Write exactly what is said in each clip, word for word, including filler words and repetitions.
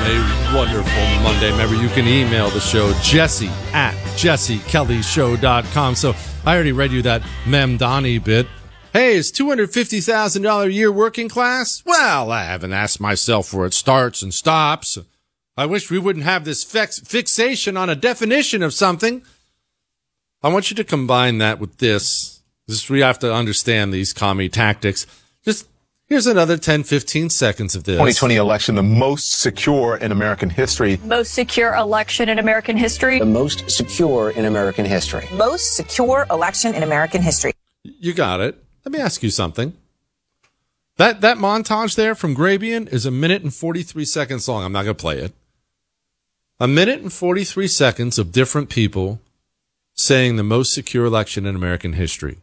a wonderful Monday. Remember, you can email the show, Jesse at jesse kelly show dot com. So I already read you that Mamdani bit. Hey, is two hundred fifty thousand dollars a year working class? Well, I haven't asked myself where it starts and stops. I wish we wouldn't have this fix- fixation on a definition of something. I want you to combine that with this. This is where you have to understand these commie tactics. Just here's another ten, fifteen seconds of this. twenty twenty election, the most secure in American history. Most secure election in American history. The most secure in American history. Most secure election in American history. You got it. Let me ask you something. That that montage there from Grabian is a minute and forty-three seconds long. I'm not going to play it. A minute and forty-three seconds of different people saying the most secure election in American history.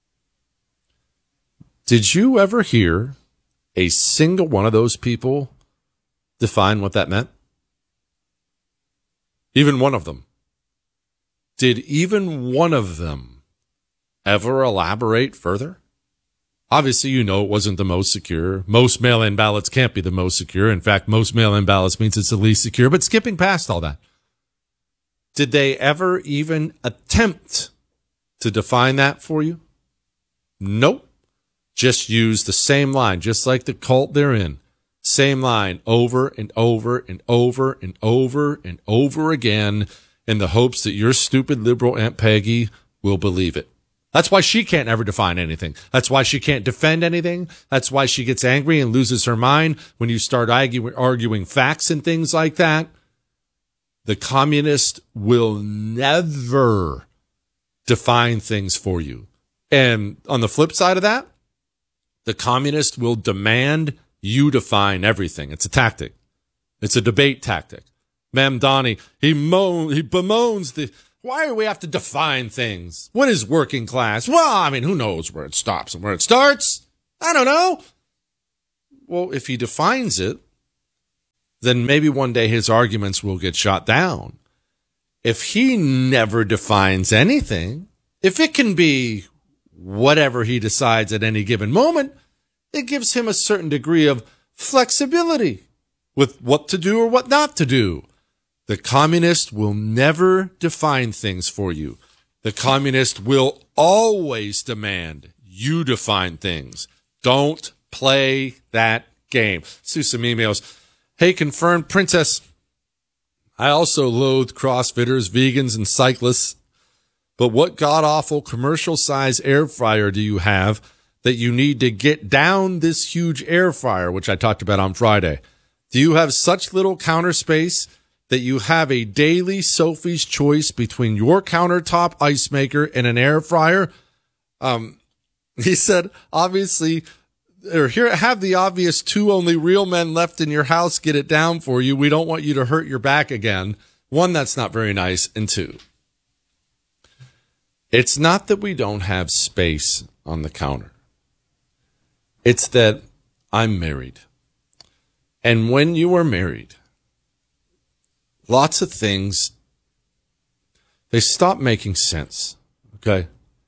Did you ever hear a single one of those people define what that meant? Even one of them. Did even one of them ever elaborate further? Obviously, you know it wasn't the most secure. Most mail-in ballots can't be the most secure. In fact, most mail-in ballots means it's the least secure. But skipping past all that, did they ever even attempt to define that for you? Nope. Just use the same line, just like the cult they're in. Same line over and over and over and over and over again in the hopes that your stupid liberal Aunt Peggy will believe it. That's why she can't ever define anything. That's why she can't defend anything. That's why she gets angry and loses her mind when you start arguing, arguing facts and things like that. The communist will never define things for you. And on the flip side of that, the communist will demand you define everything. It's a tactic. It's a debate tactic. Mamdani, he moan, he bemoans the... Why do we have to define things? What is working class? Well, I mean, who knows where it stops and where it starts? I don't know. Well, if he defines it, then maybe one day his arguments will get shot down. If he never defines anything, if it can be whatever he decides at any given moment, it gives him a certain degree of flexibility with what to do or what not to do. The communist will never define things for you. The communist will always demand you define things. Don't play that game. Let's do some emails. Hey, confirmed princess. I also loathe CrossFitters, vegans, and cyclists. But what god-awful commercial-size air fryer do you have that you need to get down this huge air fryer, which I talked about on Friday? Do you have such little counter space that you have a daily Sophie's choice between your countertop ice maker and an air fryer? Um, he said, obviously, or here, have the obvious two only real men left in your house get it down for you. We don't want you to hurt your back again. One, that's not very nice. And two, it's not that we don't have space on the counter. It's that I'm married. And when you are married, lots of things, they stop making sense, okay?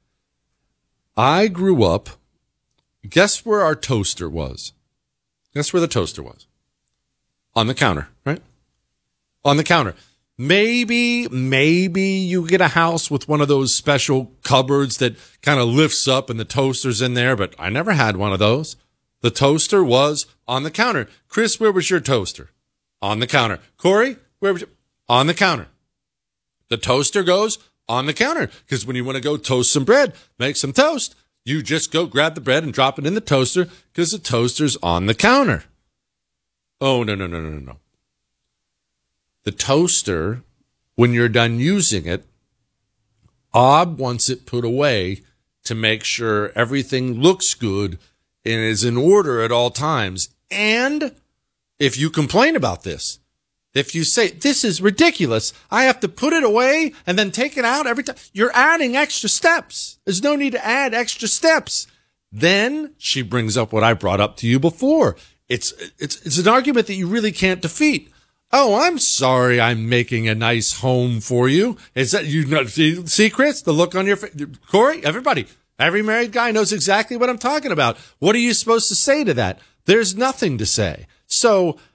I grew up, guess where our toaster was? Guess where the toaster was? On the counter, right? On the counter. Maybe, maybe you get a house with one of those special cupboards that kind of lifts up and the toaster's in there, but I never had one of those. The toaster was on the counter. Chris, where was your toaster? On the counter. Corey, where was you? On the counter. The toaster goes on the counter because when you want to go toast some bread, make some toast, you just go grab the bread and drop it in the toaster because the toaster's on the counter. Oh, no, no, no, no, no, no. The toaster, when you're done using it, Ob wants it put away to make sure everything looks good and is in order at all times. And if you complain about this, if you say, this is ridiculous, I have to put it away and then take it out every time, you're adding extra steps. There's no need to add extra steps. Then she brings up what I brought up to you before. It's, it's, it's an argument that you really can't defeat. Oh, I'm sorry I'm making a nice home for you. Is that, you know, see, see, Chris, the look on your face? Corey, everybody, every married guy knows exactly what I'm talking about. What are you supposed to say to that? There's nothing to say. So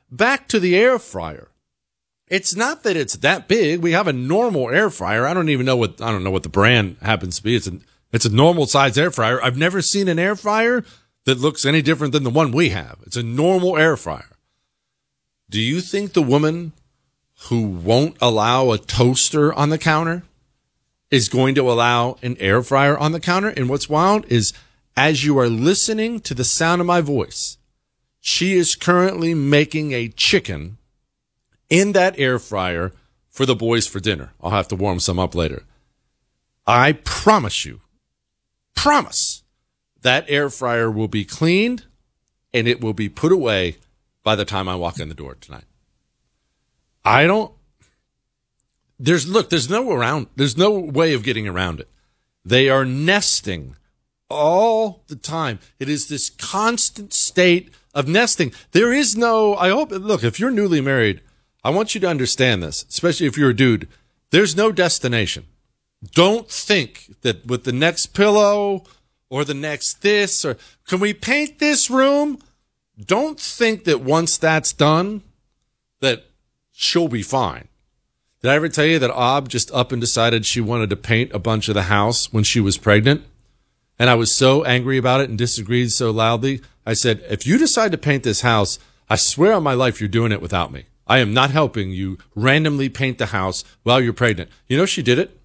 back to the air fryer. It's not that it's that big. We have a normal air fryer. I don't even know what, I don't know what the brand happens to be. It's a, it's a normal size air fryer. I've never seen an air fryer that looks any different than the one we have. It's a normal air fryer. Do you think the woman who won't allow a toaster on the counter is going to allow an air fryer on the counter? And what's wild is, as you are listening to the sound of my voice, she is currently making a chicken in that air fryer for the boys for dinner. I'll have to warm some up later. I promise you, promise, that air fryer will be cleaned and it will be put away by the time I walk in the door tonight. I don't, there's, look, there's no around, there's no way of getting around it. They are nesting all the time. It is this constant state of nesting. There is no, I hope, look, if you're newly married, I want you to understand this, especially if you're a dude. There's no destination. Don't think that with the next pillow or the next this, or can we paint this room? Don't think that once that's done, that she'll be fine. Did I ever tell you that Ob just up and decided she wanted to paint a bunch of the house when she was pregnant? And I was so angry about it and disagreed so loudly. I said, if you decide to paint this house, I swear on my life you're doing it without me. I am not helping you randomly paint the house while you're pregnant. You know she did it.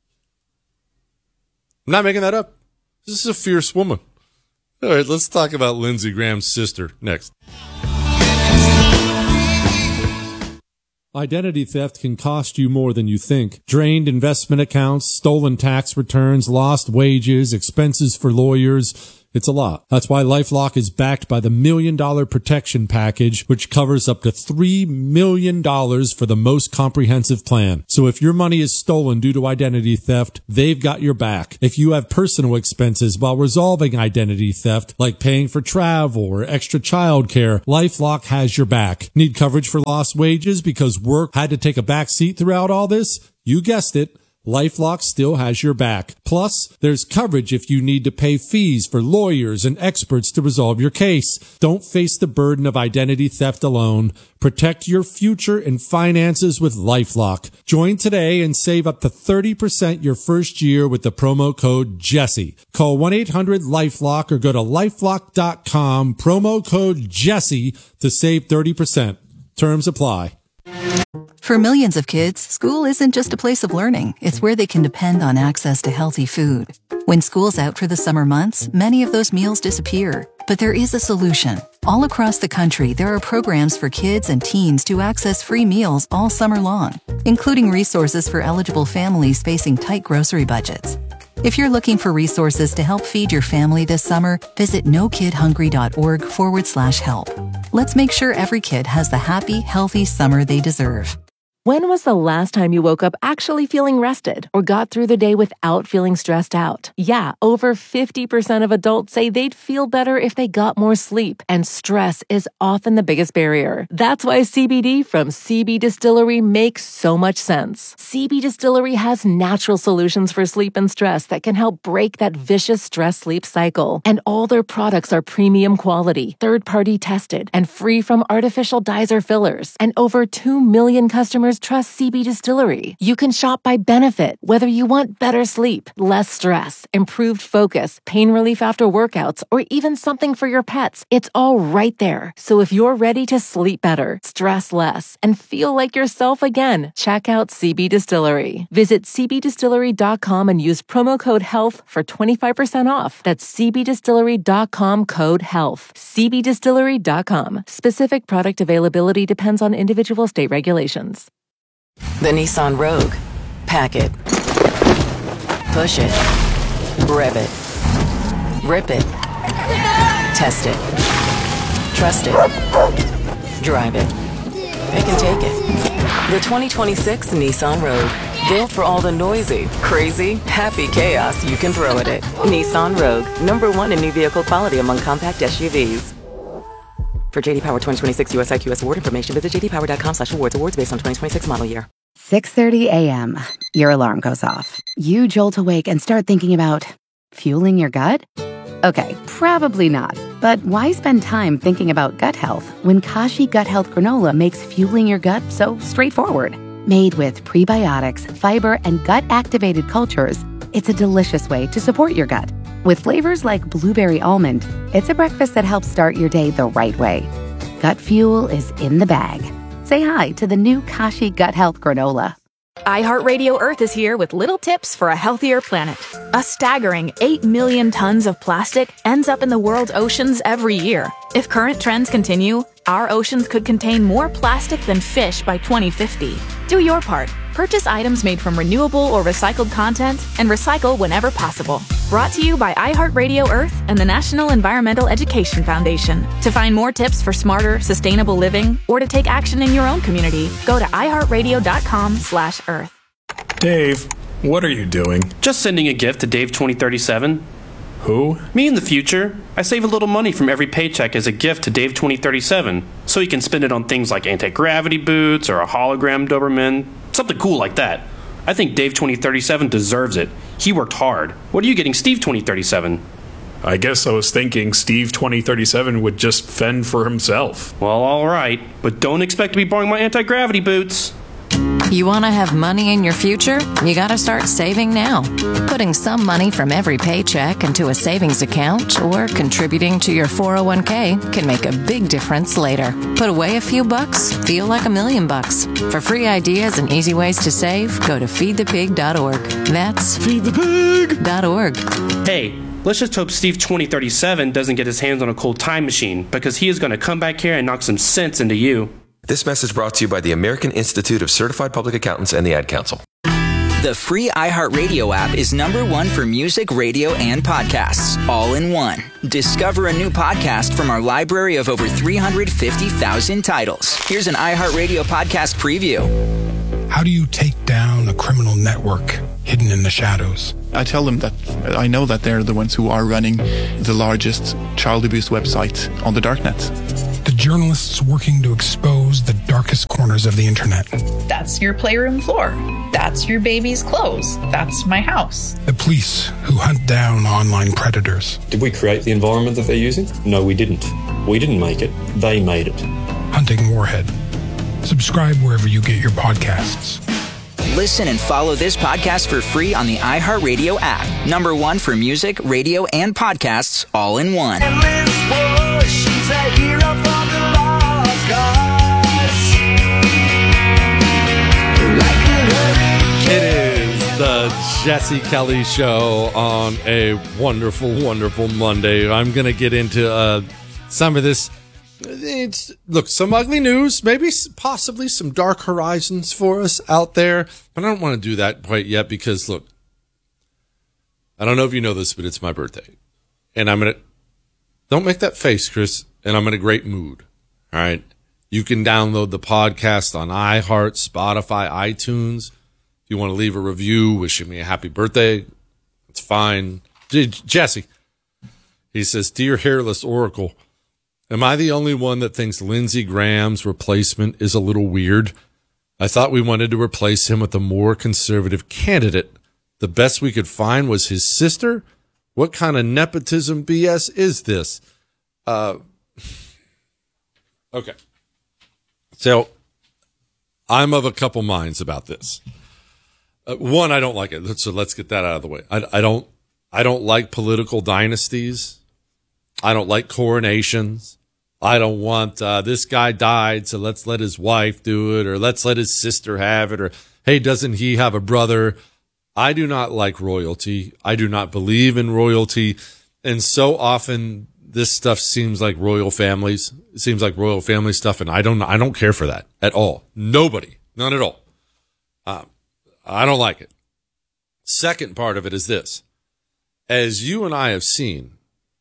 I'm not making that up. This is a fierce woman. All right, let's talk about Lindsey Graham's sister next. Identity theft can cost you more than you think. Drained investment accounts, stolen tax returns, lost wages, expenses for lawyers. It's a lot. That's why LifeLock is backed by the Million Dollar Protection Package, which covers up to three million dollars for the most comprehensive plan. So if your money is stolen due to identity theft, they've got your back. If you have personal expenses while resolving identity theft, like paying for travel or extra childcare, LifeLock has your back. Need coverage for lost wages because work had to take a back seat throughout all this? You guessed it. LifeLock still has your back. Plus, there's coverage if you need to pay fees for lawyers and experts to resolve your case. Don't face the burden of identity theft alone. Protect your future and finances with LifeLock. Join today and save up to thirty percent your first year with the promo code Jesse. Call one eight hundred LifeLock or go to lifelock dot com, promo code Jesse to save thirty percent. Terms apply. For millions of kids, school isn't just a place of learning. It's where they can depend on access to healthy food. When school's out for the summer months, many of those meals disappear. But there is a solution. All across the country, there are programs for kids and teens to access free meals all summer long, including resources for eligible families facing tight grocery budgets. If you're looking for resources to help feed your family this summer, visit nokidhungry.org forward slash help. Let's make sure every kid has the happy, healthy summer they deserve. When was the last time you woke up actually feeling rested or got through the day without feeling stressed out? Yeah, over fifty percent of adults say they'd feel better if they got more sleep, and stress is often the biggest barrier. That's why C B D from C B Distillery makes so much sense. C B Distillery has natural solutions for sleep and stress that can help break that vicious stress-sleep cycle. And all their products are premium quality, third-party tested, and free from artificial dyes or fillers. And over two million customers trust C B Distillery. You can shop by benefit, whether you want better sleep, less stress, improved focus, pain relief after workouts, or even something for your pets. It's all right there. So if you're ready to sleep better, stress less, and feel like yourself again, check out C B Distillery. Visit c b distillery dot com and use promo code HEALTH for twenty-five percent off. That's c b distillery dot com code HEALTH. c b distillery dot com. Specific product availability depends on individual state regulations. The Nissan Rogue. Pack it. Push it. Rev it. Rip it. Test it. Trust it. Drive it. It can take it. The twenty twenty-six Nissan Rogue. Built for all the noisy, crazy, happy chaos you can throw at it. Nissan Rogue. Number one in new vehicle quality among compact S U Vs. For J D Power twenty twenty-six U S I Q S award information, visit j d power dot com slash awards. Awards based on twenty twenty-six model year. six thirty a.m. Your alarm goes off. You jolt awake and start thinking about fueling your gut? Okay, probably not. But why spend time thinking about gut health when Kashi Gut Health Granola makes fueling your gut so straightforward? Made with prebiotics, fiber, and gut-activated cultures, it's a delicious way to support your gut. With flavors like blueberry almond, it's a breakfast that helps start your day the right way. Gut fuel is in the bag. Say hi to the new Kashi Gut Health Granola. iHeartRadio Earth is here with little tips for a healthier planet. A staggering eight million tons of plastic ends up in the world's oceans every year. If current trends continue, our oceans could contain more plastic than fish by twenty fifty. Do your part. Purchase items made from renewable or recycled content and recycle whenever possible. Brought to you by iHeartRadio Earth and the National Environmental Education Foundation. To find more tips for smarter, sustainable living or to take action in your own community, go to iHeartRadio.com slash Earth. Dave, what are you doing? Just sending a gift to Dave twenty thirty-seven. Who? Me in the future. I save a little money from every paycheck as a gift to Dave twenty thirty-seven, so he can spend it on things like anti-gravity boots or a hologram Doberman, something cool like that. I think Dave twenty thirty-seven deserves it. He worked hard. What are you getting Steve twenty thirty-seven? I guess I was thinking Steve twenty thirty-seven would just fend for himself. Well, all right, but don't expect to be borrowing my anti-gravity boots. You want to have money in your future? You got to start saving now. Putting some money from every paycheck into a savings account or contributing to your four oh one k can make a big difference later. Put away a few bucks, feel like a million bucks. For free ideas and easy ways to save, go to feed the pig dot org. That's feed the pig dot org. Hey, let's just hope Steve twenty thirty-seven doesn't get his hands on a cold time machine, because he is going to come back here and knock some sense into you. This message brought to you by the American Institute of Certified Public Accountants and the Ad Council. The free iHeartRadio app is number one for music, radio, and podcasts, all in one. Discover a new podcast from our library of over three hundred fifty thousand titles. Here's an iHeartRadio podcast preview. How do you take down a criminal network hidden in the shadows? I tell them that I know that they're the ones who are running the largest child abuse website on the darknet. The journalists working to expose the darkest corners of the internet. That's your playroom floor. That's your baby's clothes. That's my house. The police who hunt down online predators. Did we create the environment that they're using? No, we didn't. We didn't make it. They made it. Hunting Warhead. Subscribe wherever you get your podcasts. Listen and follow this podcast for free on the iHeartRadio app. Number one for music, radio, and podcasts, all in one. It is the Jesse Kelly Show on a wonderful, wonderful Monday. I'm going to get into uh, some of this. It's, look, some ugly news, maybe possibly some dark horizons for us out there, but I don't want to do that quite yet because, look, I don't know if you know this, but it's my birthday. And I'm going to, don't make that face, Chris, and I'm in a great mood. All right. You can download the podcast on iHeart, Spotify, iTunes. If you want to leave a review wishing me a happy birthday, it's fine. J- Jesse, he says, Dear Hairless Oracle, am I the only one that thinks Lindsey Graham's replacement is a little weird? I thought we wanted to replace him with a more conservative candidate. The best we could find was his sister? What kind of nepotism B S is this? Uh, okay. So I'm of a couple minds about this. Uh, one, I don't like it. So let's get that out of the way. I, I don't, I don't like political dynasties. I don't like coronations. I don't want, uh, this guy died, so let's let his wife do it, or let's let his sister have it, or, hey, doesn't he have a brother? I do not like royalty. I do not believe in royalty. And so often this stuff seems like royal families. It seems like royal family stuff, and I don't, I don't care for that at all. Nobody. None at all. Um, I don't like it. Second part of it is this. As you and I have seen,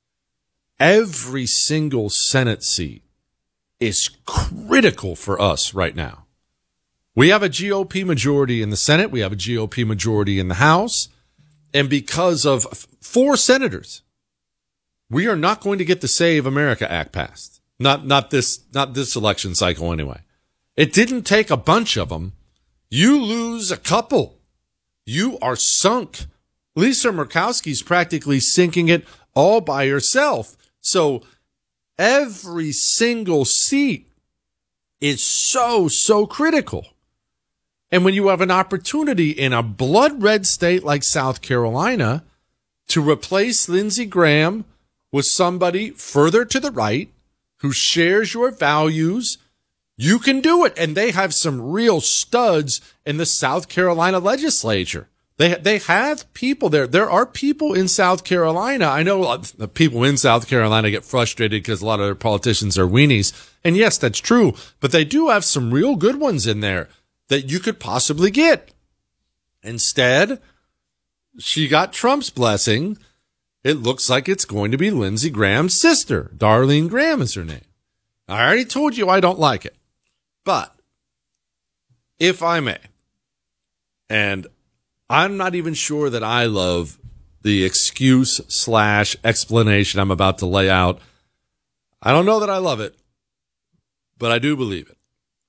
every single Senate seat is critical for us right now. We have a G O P majority in the Senate. We have a G O P majority in the House. And because of four senators, we are not going to get the Save America Act passed. Not, not this, not this election cycle anyway. It didn't take a bunch of them. You lose a couple, you are sunk. Lisa Murkowski's practically sinking it all by herself. So every single seat is so, so critical. And when you have an opportunity in a blood red state like South Carolina to replace Lindsey Graham with somebody further to the right who shares your values, you can do it. And they have some real studs in the South Carolina legislature. They they have people there. There are people in South Carolina. I know the people in South Carolina get frustrated because a lot of their politicians are weenies. And yes, that's true. But they do have some real good ones in there that you could possibly get. Instead, she got Trump's blessing. It looks like it's going to be Lindsey Graham's sister. Darlene Graham is her name. I already told you I don't like it. But if I may, and I'm not even sure that I love the excuse slash explanation I'm about to lay out. I don't know that I love it, but I do believe it.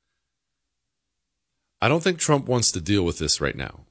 I don't think Trump wants to deal with this right now.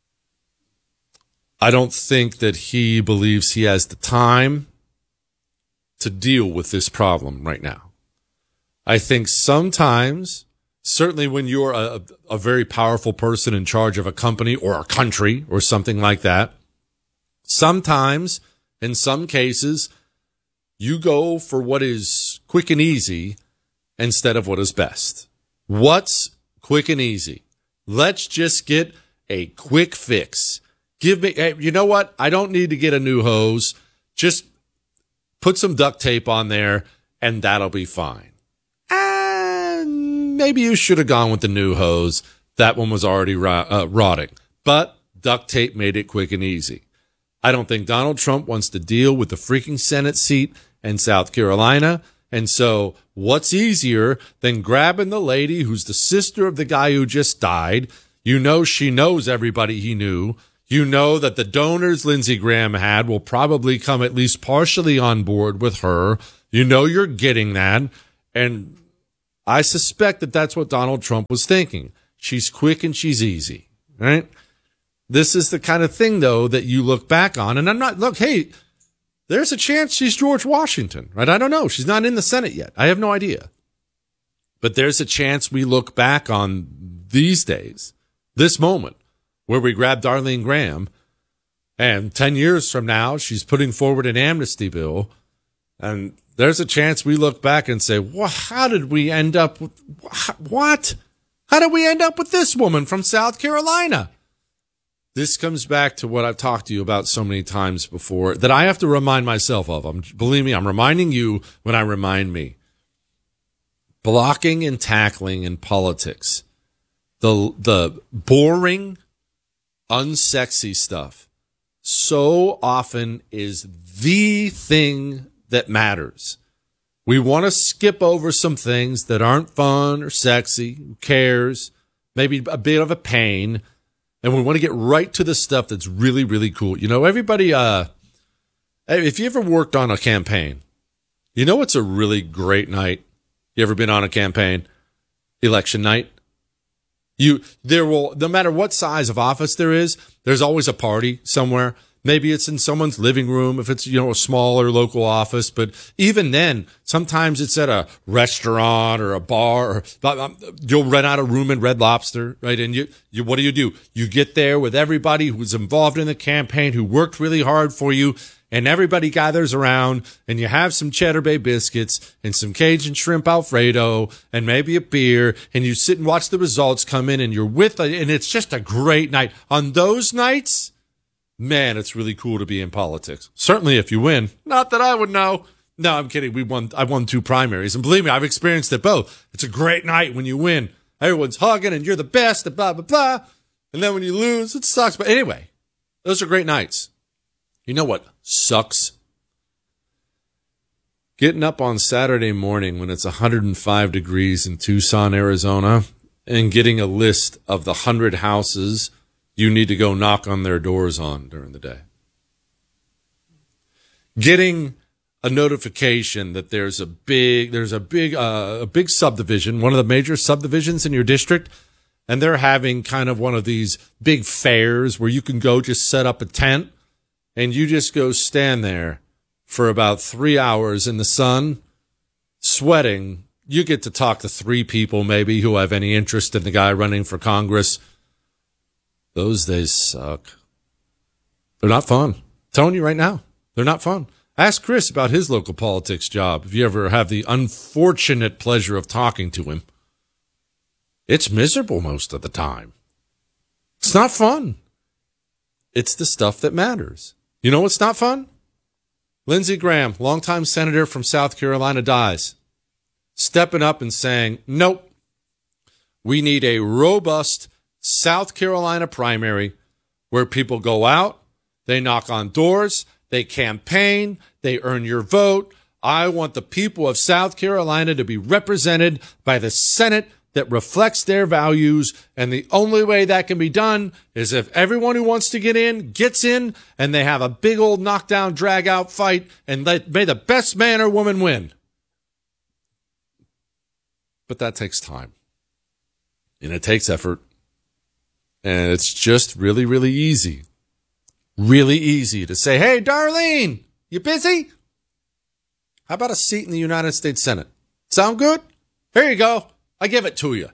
I don't think that he believes he has the time to deal with this problem right now. I think sometimes, certainly when you're a, a very powerful person in charge of a company or a country or something like that, sometimes, in some cases, you go for what is quick and easy instead of what is best. What's quick and easy? Let's just get a quick fix. Give me, hey, you know what? I don't need to get a new hose. Just put some duct tape on there and that'll be fine. And maybe you should have gone with the new hose. That one was already rot- uh, rotting, but duct tape made it quick and easy. I don't think Donald Trump wants to deal with the freaking Senate seat in South Carolina. And so what's easier than grabbing the lady who's the sister of the guy who just died? You know, she knows everybody he knew. You know that the donors Lindsey Graham had will probably come at least partially on board with her. You know you're getting that. And I suspect that that's what Donald Trump was thinking. She's quick and she's easy, right? This is the kind of thing, though, that you look back on. And I'm not, look, hey, there's a chance she's George Washington, right? I don't know. She's not in the Senate yet. I have no idea. But there's a chance we look back on these days, this moment, where we grab Darlene Graham, and ten years from now, she's putting forward an amnesty bill, and there's a chance we look back and say, well, how did we end up with, what? How did we end up with this woman from South Carolina? This comes back to what I've talked to you about so many times before that I have to remind myself of. I'm, believe me, I'm reminding you when I remind me. Blocking and tackling in politics. The, the boring, unsexy stuff so often is the thing that matters. We want to skip over some things that aren't fun or sexy. Who cares? Maybe a bit of a pain. And we want to get right to the stuff that's really, really cool. You know, everybody, uh, if you ever worked on a campaign, you know what's a really great night? You ever been on a campaign? Election night. You, there will, no matter what size of office there is, there's always a party somewhere. Maybe it's in someone's living room if it's, you know, a smaller local office. But even then, sometimes it's at a restaurant or a bar. Or you'll rent out a room in Red Lobster, right? And you, you, what do you do? You get there with everybody who's involved in the campaign, who worked really hard for you, and everybody gathers around, and you have some Cheddar Bay biscuits and some Cajun shrimp Alfredo and maybe a beer, and you sit and watch the results come in, and you're with, and it's just a great night. On those nights, man, it's really cool to be in politics. Certainly if you win. Not that I would know. No, I'm kidding. We won. I won two primaries. And believe me, I've experienced it both. It's a great night when you win. Everyone's hugging and you're the best and blah, blah, blah. And then when you lose, it sucks. But anyway, those are great nights. You know what sucks? Getting up on Saturday morning when it's one hundred five degrees in Tucson, Arizona, and getting a list of the one hundred houses you need to go knock on their doors on during the day. Getting a notification that there's a big, there's a big, uh, a big subdivision, one of the major subdivisions in your district, and they're having kind of one of these big fairs where you can go just set up a tent and you just go stand there for about three hours in the sun sweating, you get to talk to three people maybe who have any interest in the guy running for Congress. Those days suck. They're not fun. I'm telling you right now, they're not fun. Ask Chris about his local politics job if you ever have the unfortunate pleasure of talking to him. It's miserable most of the time. It's not fun. It's the stuff that matters. You know what's not fun? Lindsey Graham, longtime senator from South Carolina, dies. Stepping up and saying, nope, we need a robust South Carolina primary where people go out, they knock on doors, they campaign, they earn your vote. I want the people of South Carolina to be represented by the Senate that reflects their values, and the only way that can be done is if everyone who wants to get in gets in, and they have a big old knockdown, drag-out fight, and let, may the best man or woman win. But that takes time, and it takes effort, and it's just really, really easy, really easy to say, hey, Darlene, you busy? How about a seat in the United States Senate? Sound good? Here you go. I give it to you.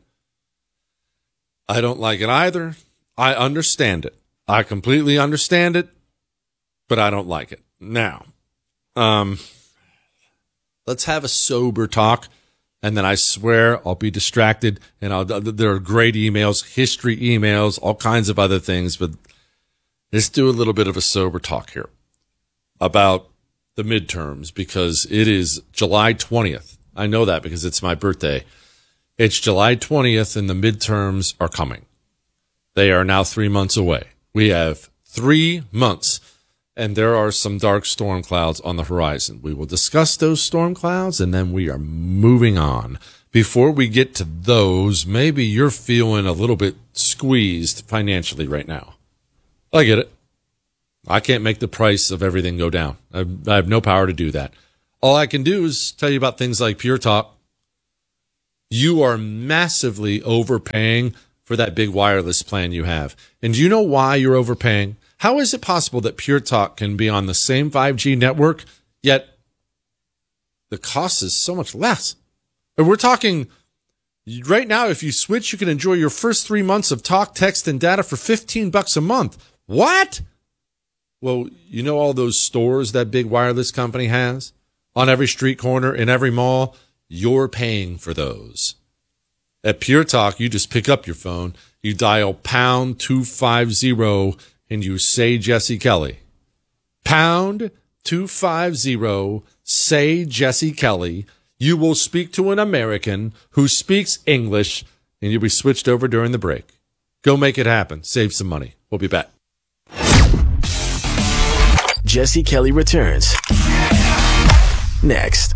I don't like it either. I understand it. I completely understand it, but I don't like it. Now, um, let's have a sober talk, and then I swear I'll be distracted, and I'll, there are great emails, history emails, all kinds of other things, but let's do a little bit of a sober talk here about the midterms, because it is July twentieth. I know that because it's my birthday. It's July twentieth, and the midterms are coming. They are now three months away. We have three months, and there are some dark storm clouds on the horizon. We will discuss those storm clouds, and then we are moving on. Before we get to those, maybe you're feeling a little bit squeezed financially right now. I get it. I can't make the price of everything go down. I have, I have no power to do that. All I can do is tell you about things like Pure Talk. You are massively overpaying for that big wireless plan you have. And do you know why you're overpaying? How is it possible that Pure Talk can be on the same five G network, yet the cost is so much less? And we're talking right now, if you switch, you can enjoy your first three months of talk, text, and data for fifteen bucks a month. What? Well, you know all those stores that big wireless company has on every street corner, in every mall? You're paying for those. At Pure Talk, you just pick up your phone, you dial pound two fifty, and you say Jesse Kelly. Pound two fifty, say Jesse Kelly. You will speak to an American who speaks English, and you'll be switched over during the break. Go make it happen. Save some money. We'll be back. Jesse Kelly returns next.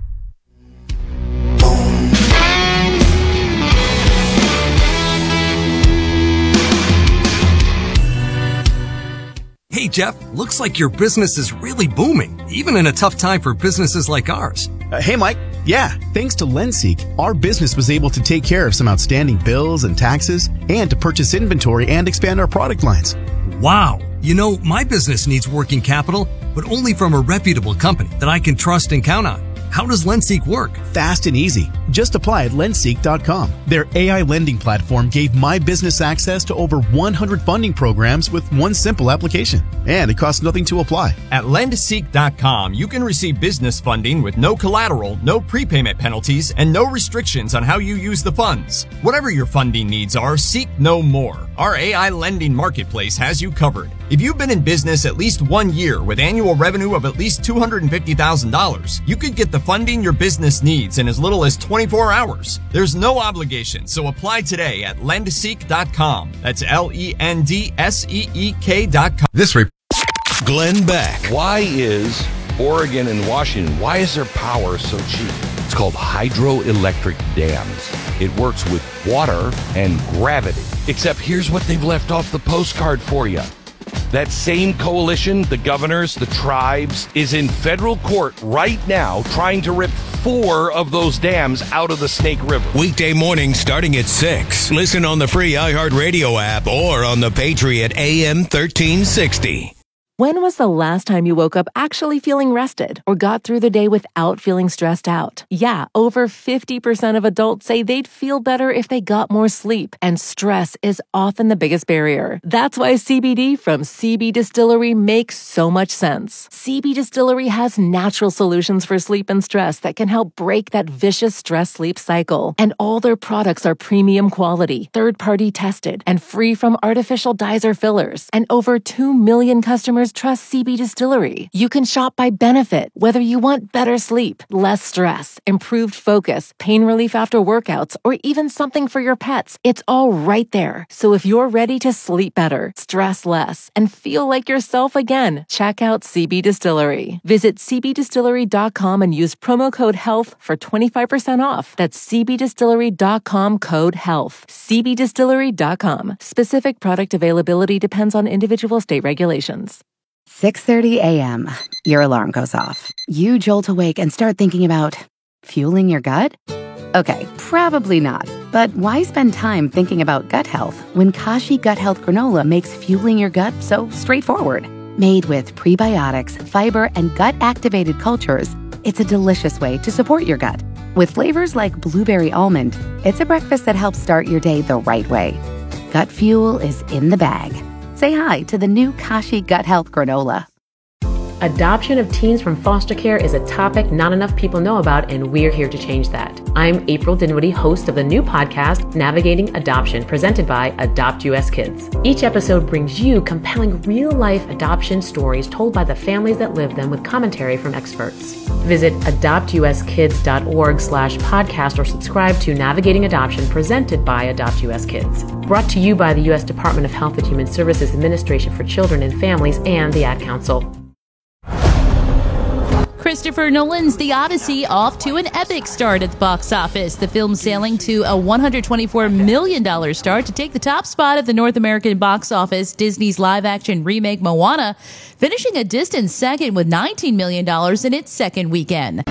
Hey, Jeff, looks like your business is really booming, even in a tough time for businesses like ours. Uh, hey, Mike. Yeah, thanks to LendSeek, our business was able to take care of some outstanding bills and taxes and to purchase inventory and expand our product lines. Wow. You know, my business needs working capital, but only from a reputable company that I can trust and count on. How does LendSeek work? Fast and easy. Just apply at lendseek dot com. Their A I lending platform gave my business access to over one hundred funding programs with one simple application. And it costs nothing to apply. At lendseek dot com, you can receive business funding with no collateral, no prepayment penalties, and no restrictions on how you use the funds. Whatever your funding needs are, seek no more. Our A I lending marketplace has you covered. If you've been in business at least one year with annual revenue of at least two hundred fifty thousand dollars, you could get the funding your business needs in as little as twenty-four hours. There's no obligation, so apply today at lendseek dot com. That's L E N D S E E K dot com. This report. Glenn Beck. Why is Oregon and Washington, why is their power so cheap? It's called hydroelectric dams. It works with water and gravity. Except here's what they've left off the postcard for you. That same coalition, the governors, the tribes, is in federal court right now trying to rip four of those dams out of the Snake River. Weekday morning starting at six. Listen on the free iHeartRadio app or on the Patriot A M thirteen sixty. When was the last time you woke up actually feeling rested or got through the day without feeling stressed out? Yeah, over fifty percent of adults say they'd feel better if they got more sleep, and stress is often the biggest barrier. That's why C B D from C B Distillery makes so much sense. C B Distillery has natural solutions for sleep and stress that can help break that vicious stress-sleep cycle. And all their products are premium quality, third-party tested, and free from artificial dyes or fillers. And over two million customers trust C B Distillery. You can shop by benefit, whether you want better sleep, less stress, improved focus, pain relief after workouts, or even something for your pets. It's all right there. So if you're ready to sleep better, stress less, and feel like yourself again, check out C B Distillery. Visit c b distillery dot com and use promo code HEALTH for twenty-five percent off. That's c b distillery dot com code HEALTH. c b distillery dot com. Specific product availability depends on individual state regulations. six thirty a.m. Your alarm goes off. You jolt awake and start thinking about fueling your gut? Okay, probably not. But why spend time thinking about gut health when Kashi Gut Health Granola makes fueling your gut so straightforward? Made with prebiotics, fiber, and gut-activated cultures, it's a delicious way to support your gut. With flavors like blueberry almond, it's a breakfast that helps start your day the right way. Gut fuel is in the bag. Say hi to the new Kashi Gut Health Granola. Adoption of teens from foster care is a topic not enough people know about, and we're here to change that. I'm April Dinwiddie, host of the new podcast, Navigating Adoption, presented by Adopt U S Kids. Each episode brings you compelling real-life adoption stories told by the families that live them with commentary from experts. Visit adopt u s kids dot org slash podcast or subscribe to Navigating Adoption, presented by Adopt U S Kids. Brought to you by the U S Department of Health and Human Services Administration for Children and Families and the Ad Council. Christopher Nolan's The Odyssey off to an epic start at the box office. The film sailing to a one hundred twenty-four million dollars start to take the top spot at the North American box office. Disney's live-action remake Moana finishing a distant second with nineteen million dollars in its second weekend.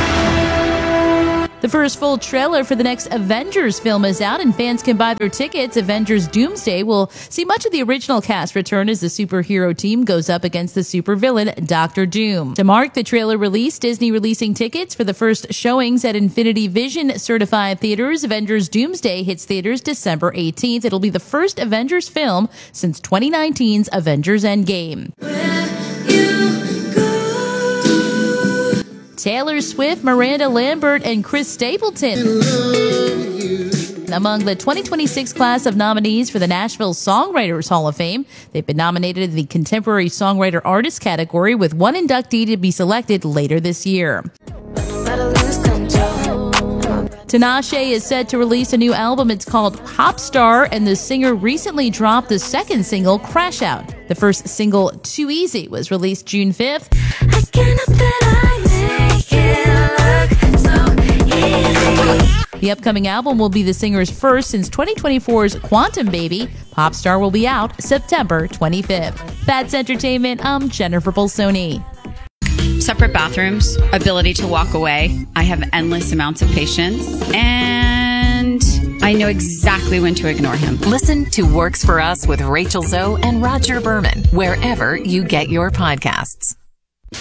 The first full trailer for the next Avengers film is out, and fans can buy their tickets. Avengers Doomsday will see much of the original cast return as the superhero team goes up against the supervillain Doctor Doom. To mark the trailer release, Disney releasing tickets for the first showings at Infinity Vision certified theaters. Avengers Doomsday hits theaters December eighteenth. It'll be the first Avengers film since twenty nineteen's Avengers Endgame. Taylor Swift, Miranda Lambert, and Chris Stapleton among the twenty twenty-six class of nominees for the Nashville Songwriters Hall of Fame. They've been nominated in the Contemporary Songwriter Artist category, with one inductee to be selected later this year. Tinashe is set to release a new album. It's called Popstar, and the singer recently dropped the second single, Crash Out. The first single, Too Easy, was released June fifth. I cannot that I make it look so easy. The upcoming album will be the singer's first since twenty twenty-four's Quantum Baby. Popstar will be out September twenty-fifth. That's Entertainment. I'm Jennifer Bolsoni. Separate bathrooms, ability to walk away. I have endless amounts of patience, and I know exactly when to ignore him. Listen to Works for Us with Rachel Zoe and Roger Berman wherever you get your podcasts.